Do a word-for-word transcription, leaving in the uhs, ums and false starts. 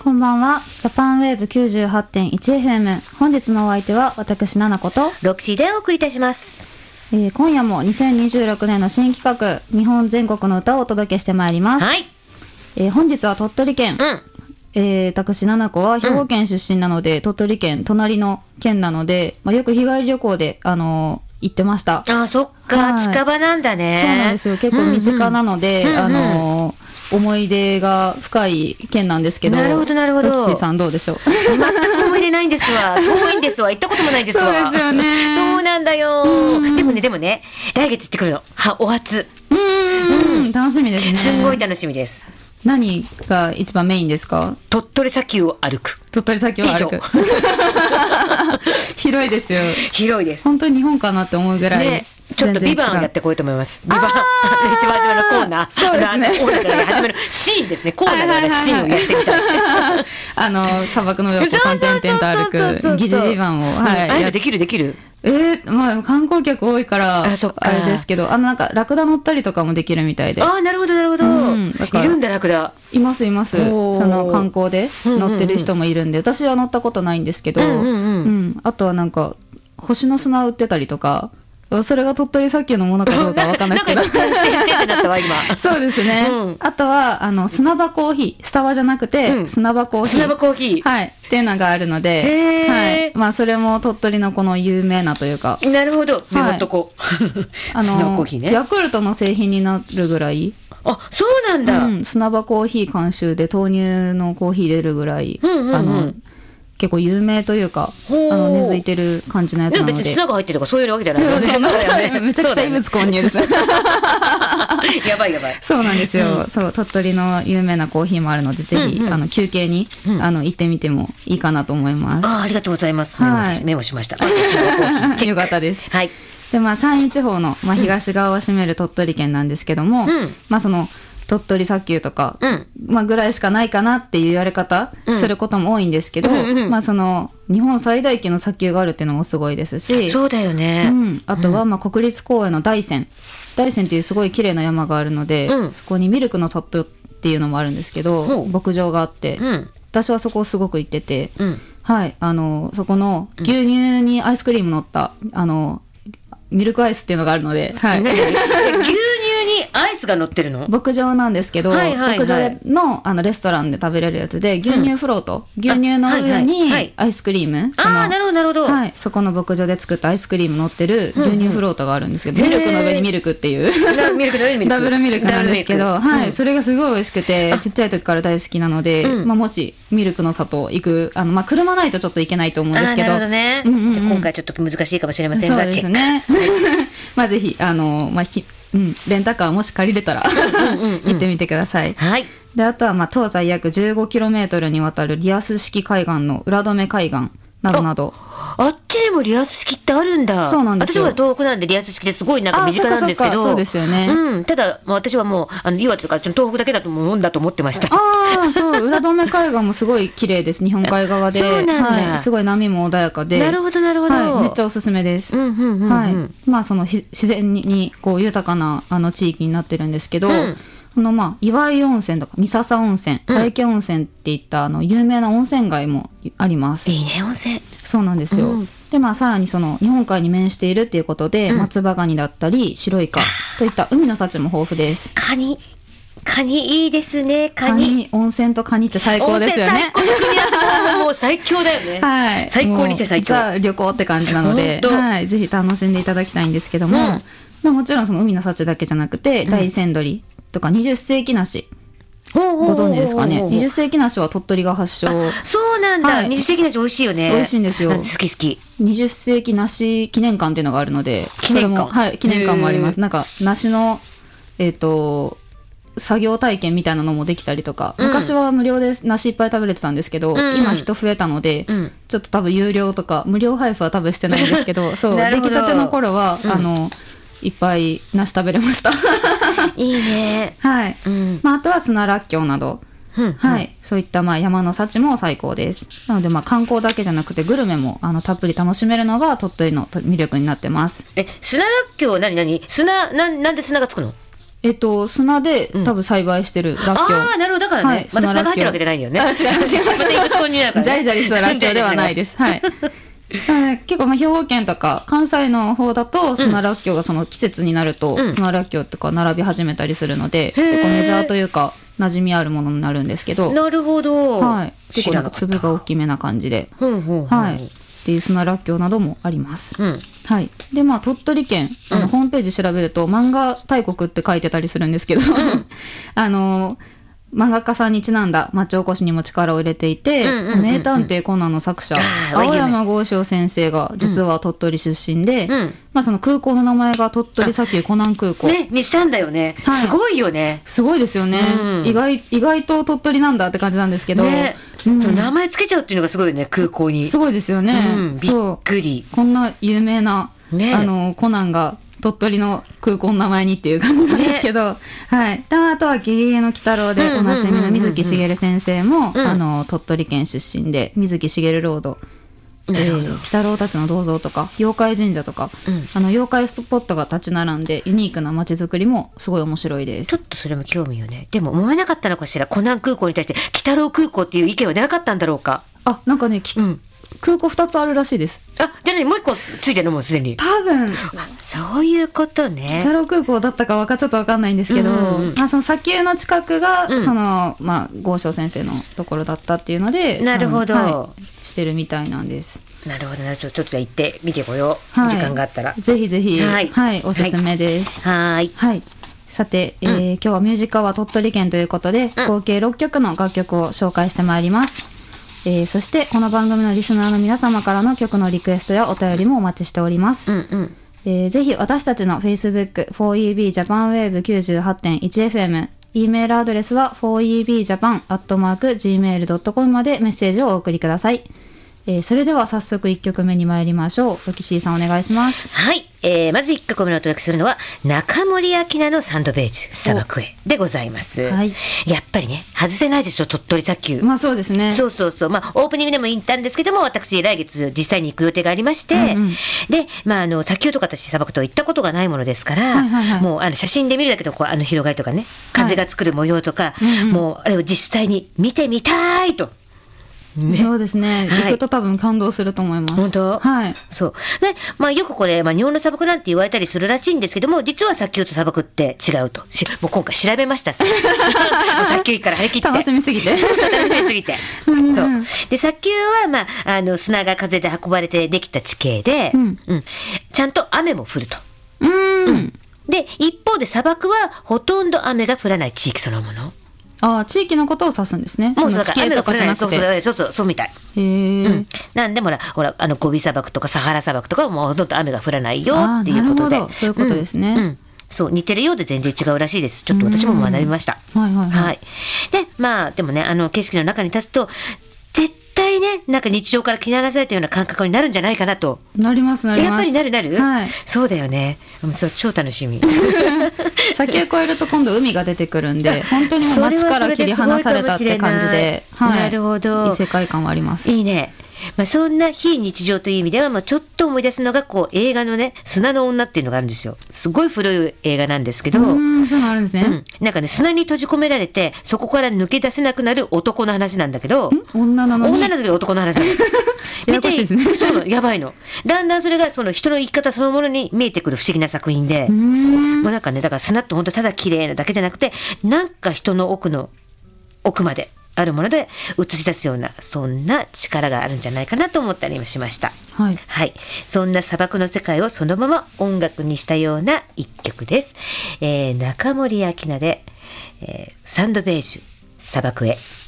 こんばんは。ジャパンウェーブ きゅうじゅうはちてんいちエフエム。本日のお相手は私ななことロクシーでお送りいたします。 えー、今夜もにせんにじゅうろくねんの新企画、日本全国の歌をお届けしてまいります。 はい。 えー、本日は鳥取県。 うん。 えー、私ななこは兵庫県出身なので、うん、鳥取県隣の県なので、まあ、よく日帰り旅行であのー、行ってました。 あ、そっか、はい、近場なんだね。 そうなんですよ。結構身近なので、うんうん、あのー思い出が深い県なんですけど。 なるほどなるほど。 ロクシーさんどうでしょう。 全く思い出ないんですわ。遠いんですわ。行ったこともないですわ。 そうですよね。 そうなんだよ。でもねでもね来月行ってくるの。はお初。 うんうん、楽しみですね。 すんごい楽しみです。 何が一番メインですか？ 鳥取砂丘を歩く。 鳥取砂丘を歩く。広いですよ。 広いです。 本当に日本かなって思うぐらい。ね、 ちょっとビバンをやってこようと思います。ビバン一番初めのコーナー。 そうですね。 コーナーから始めるシーンですね。コーナーからシーンをやってみたい。 あの砂漠の上をこう点々点と歩く疑似ビバンを。 はい。あれできるできる。 えー、まあ観光客多いからあれですけど、あのなんかラクダ乗ったりとかもできるみたいで。 ああなるほどなるほど。うん、だからいるんだラクダ。 いますいます。その観光で乗ってる人もいるんで、私は乗ったことないんですけど、うんうんうん、あとはなんか星の砂売ってたりとか。それが鳥取砂丘のものかどうかわかんないですけどそうですね、うん、あとはあの砂場コーヒースタバじゃなくて、うん、砂場コーヒー砂場コーヒー、 はい、っていうのがあるので、はいまあ、それも鳥取のこの有名なというか。 なるほどメモっとこう、 はい、砂場コーヒーね、ヤクルトの製品になるぐらい。 あそうなんだ、うん、 砂場コーヒー監修で豆乳のコーヒー出るぐらい、うんうんうん、あの結構有名というかあの根付いてる感じのやつなので。 別に砂が入ってるとかそういうわけじゃないよね。めちゃくちゃ異物混入です。やばいやばい。 そうなんですよ、うん、そう鳥取の有名なコーヒーもあるのでぜひ、うんうん、あの休憩に、うん、あの行ってみてもいいかなと思います。 あ, ありがとうございます。はい、メモしました。 よかったです。 はい。 でまあ山陰地方の、まあ、東側を占める鳥取県なんですけども、うん、まあその鳥取砂丘とか、うんまあ、ぐらいしかないかなっていう言われ方することも多いんですけど、うんうんうん、まあその日本最大級の砂丘があるっていうのもすごいですし。 そうだよね、 うん、あとはまあ国立公園の大山大山っていうすごい綺麗な山があるので、うん、そこにミルクの里っていうのもあるんですけど、うん、牧場があって、うん、私はそこをすごく行ってて、うん、はいあのそこの牛乳にアイスクリーム乗った、うん、あのミルクアイスっていうのがあるので、はい、 牛乳にアイスが乗ってるの？ 牧場なんですけど、はいはいはい、牧場 の, あのレストランで食べれるやつで牛乳フロート、うん、牛乳の上にアイスクリーム、 あ、はいはいはい、あなるほどなるほど、 はい、そこの牧場で作ったアイスクリーム乗ってる牛乳フロートがあるんですけど、うんうん、ミルクの上にミルクっていうミルクの上にミルクダブルミルクなんですけど、はい、うん、それがすごい美味しくてちっちゃい時から大好きなので、うんまあ、もしミルクの里行くあの、まあ、車ないとちょっと行けないと思うんですけど、 あなるほどね、うんうんうん、じゃ今回ちょっと難しいかもしれませんがそうですねまあぜひあの、まあひうん、レンタカーもし借りれたら行ってみてください。 はい、 であとはまあ東西約 じゅうごキロメートル にわたるリアス式海岸の浦留海岸などなど。 あ, あっちにもリアス式ってあるんだ。 そうなんですよ。 私は東北なんでリアス式ですごいなんか身近なんですけど。 あそうですよね、 うん、ただ、まあ、私はもうあの岩手とか東北だけだと思うんだと思ってました。 あそう浦留海岸もすごい綺麗です日本海側で。 そうなんだ、 はい、すごい波も穏やかで。 なるほどなるほど、 はい、めっちゃおすすめです。まあその自然にこう豊かなあの地域になってるんですけど、うんこのまあ岩井温泉とか三笹温泉大家温泉っていったあの有名な温泉街もあります。 いいね温泉。 そうなんですよ、うん、でまあさらにその日本海に面しているっていうことで、うん、松葉ガニだったり白イカといった海の幸も豊富です。 カニカニいいですね。カニ、カニ温泉とカニって最高ですよね。 温泉最高の国だともう最強だよね。 はい、 最高にして最強。 ザ旅行って感じなので、はい、ぜひ楽しんでいただきたいんですけども、うんまあ、もちろんその海の幸だけじゃなくて、うん、大山鶏とか二十世紀梨ご存知ですかね。二十世紀梨は鳥取が発祥。 そうなんだ、はい、二十世紀梨美味しいよね。 美味しいんですよ。 好き好き。 二十世紀梨記念館っていうのがあるので、 記念館、 はい、記念館もあります。なんか梨のえっ、ー、と作業体験みたいなのもできたりとか、うん、昔は無料で梨いっぱい食べれてたんですけど、うん、今人増えたので、うん、ちょっと多分有料とか無料配布は多分してないんですけどそう出来たての頃は、うん、あのいっぱい梨食べれましたいいね、 はいうんまあ、あとは砂らっきょうなど、うんはい、そういったまあ山の幸も最高です。なのでまあ観光だけじゃなくてグルメもあのたっぷり楽しめるのが鳥取の魅力になってます。 え砂らっきょう何何砂ななんで砂がつくの？ えっと砂で多分栽培してるらっきょう、 ああなるほど、だからね、 はいまた砂が入ってるわけじゃないんだよね。 あ違います違いますまた異物混入だからねジャリジャリしたらっきょうではないですはいはい結構まあ兵庫県とか関西の方だと砂らっきょうがその季節になるとうん砂らっきょうとか並び始めたりするので、 へー結構メジャーというか馴染みあるものになるんですけど、 なるほど、 はい、結構なんか知ら粒が大きめな感じで、 ほうほうほう、 はい、っていう砂らっきょうなどもあります。 うん、 はい、でまあ鳥取県あの、 うんホームページ調べると漫画大国って書いてたりするんですけど、あの漫画家さんにちなんだ町おこしにも力を入れていて、 うんうんうんうん名探偵コナンの作者あー青山剛昌先生が実は鳥取出身で、 うんまあ、その空港の名前が鳥取砂丘コナン空港、 ねにしたんだよね、 はいすごいよね。 すごいですよね、 うん意外意外と鳥取なんだって感じなんですけど、 ね、 うんその名前つけちゃうっていうのがすごいよね、空港に。 すごいですよね、 うん、びっそうくり。 こんな有名な、 ねあのコナンが鳥取の空港の名前にっていう感じなんですけど、はい、であとは「ゲゲゲの鬼太郎」でおなじみの水木しげる先生も、 うんあの鳥取県出身で水木しげるロード、えなるほどー鬼太郎たちの銅像とか妖怪神社とか、 うんあの妖怪スポットが立ち並んでユニークな街づくりもすごい面白いですちょ。っとそれも興味よね。でも思えなかったのかしら、コナン空港に対して鬼太郎空港っていう意見は出なかったんだろうか。 あなんかね、きうん、 空港ふたつあるらしいです。 あじゃあ何もう一個ついてるの、もうすでに。 多分そういうことね。 北郎空港だったかわかちょっとわかんないんですけど、 うんうんうんまあ、その砂丘の近くが、 うんそのまあ豪昌先生のところだったっていうので、 なるほどあのはいしてるみたいなんです。 なるほどな、ちょちょっとじゃあ行ってみてこよう、 はい時間があったら。 ぜひぜひ、 ははいいおすすめです。 はーい。 はい、さて、えー今日はミュージカは鳥取県ということで、 うん合計ろっきょくの楽曲を紹介してまいります。えーそしてこの番組のリスナーの皆様からの曲のリクエストやお便りもお待ちしております。 うんうん。 えーぜひ私たちの Facebook フォーイービー ジャパンウェーブ きゅうじゅうはちてんいちエフエム E メールアドレスは フォーイービージャパン アットマーク ジーメールドットコム までメッセージをお送りください。えーそれでは早速いっきょくめに参りましょう。ロキシーさんお願いします。 はい、えー、まずいっきょくめのお届けするのは中森明菜のサンドベージュ砂漠へでございます、 はいやっぱりね外せないでしょ、鳥取砂丘。 まあそうですね。 そうそうそう、まあ、オープニングでも言ったんですけども、私来月実際に行く予定がありまして、 うんうんで、まあ、あの砂丘とか私砂漠と行ったことがないものですから、 はいはいはいもうあの写真で見るだけでこうあの広がりとかね、風が作る模様とか、 うんうんもうあれを実際に見てみたいと。ねそうですね、 はい行くと多分感動すると思います。 本当はい。 そう。で、まあよくこれ、まあ日本の砂漠なんて言われたりするらしいんですけども、実は砂丘と砂漠って違うと。しもう今回調べましたさ。もう砂丘行くから張り切って。 楽しみすぎて。 そうそう楽しみすぎて。 うんうんそう。で、砂丘は、まあ、あの、砂が風で運ばれてできた地形で、 うんちゃんと雨も降ると。 うーん。 で、一方で砂漠はほとんど雨が降らない地域そのもの。 ああ、地域のことを指すんですね。 もうその地形とかじゃなくて。 そうそうそうそう、そうみたい。 へーうん、なんでもほら、ほら、あのゴビ砂漠とかサハラ砂漠とかはもうほとんど雨が降らないよっていうことで。 あーなるほどそういうことですねうんうんそう、似てるようで全然違うらしいです。ちょっと私も学びました。 はいはいはい。 はい。で、まあ、でもね、あの景色の中に立つと、絶対ね、なんか日常から切り離されたような感覚になるんじゃないかなと。 なりますなります。 やっぱりなるなる、 はい。 そうだよね。うんそう、超楽しみ。 砂丘越えると今度海が出てくるんで、本当にもう街から切り離されたって感じで、 それはそれですごいかもしれないなるほどいい世界観はあります。 いいね。まあ、そんな非日常という意味では、まあ、ちょっと思い出すのがこう映画のね砂の女っていうのがあるんですよ。すごい古い映画なんですけど、 うーん、そういうのあるんですね。 うん、なんかね砂に閉じ込められてそこから抜け出せなくなる男の話なんだけど、 女なのに。 女なんだけど男の話なの。 ややこしいですね見てそうやばいの。だんだんそれがその人の生き方そのものに見えてくる不思議な作品で、 うーん。 もうなんかねだから砂って本当ただ綺麗なだけじゃなくて、なんか人の奥の奥まであるもので映し出すようなそんな力があるんじゃないかなと思ったりもしました。 はい。 はい、そんな砂漠の世界をそのまま音楽にしたような一曲です。えー中森明菜で、えーサンドベージュ砂漠へ。